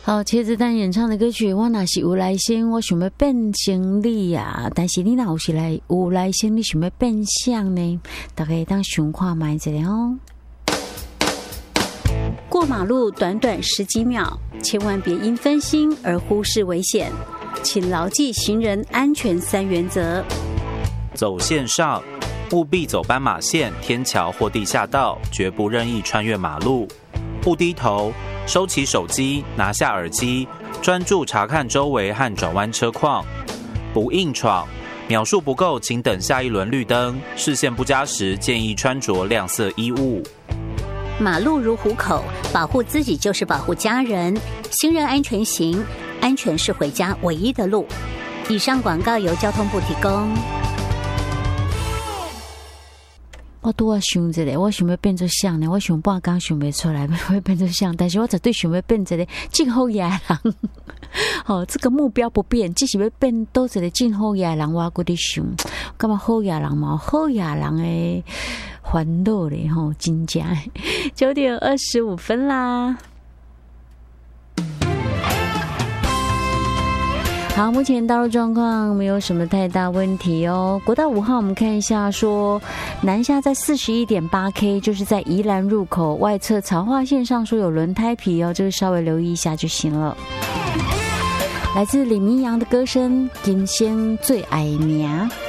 好，茄子蛋演唱的歌曲《我若是有来生，我想要变成你呀》，但是你若有来生，你想要变相呢？大家当想看卖一下哦。 过马路短短10几秒，千万别因分心而忽视危险，请牢记行人安全3原则： 走线上，务必走斑马线、天桥或地下道，绝不任意穿越马路；不低头，收起手机，拿下耳机，专注查看周围和转弯车况；不硬闯，秒数不够，请等下一轮绿灯；视线不佳时，建议穿着亮色衣物。 马路如虎口，保护自己就是保护家人。行人安全行，安全是回家唯一的路。以上广告由交通部提供。 我拄啊想一个，我想要变做像呢，我想半天想不出来会变做像，但是我绝对想要变一个真好野人。哦，这个目标不变，只是要变多一个真好野人，我搁伫想，感觉好野人嘛，好野人的烦恼咧吼，真正9点25分啦。好，目前道路状况没有什么太大问题哦。国道5号，我们看一下说，南下在 41.8K， 就是在宜兰入口外侧槽化线上说有轮胎皮哦，这个稍微留意一下就行了。来自李明阳的歌声《今生最爱名》。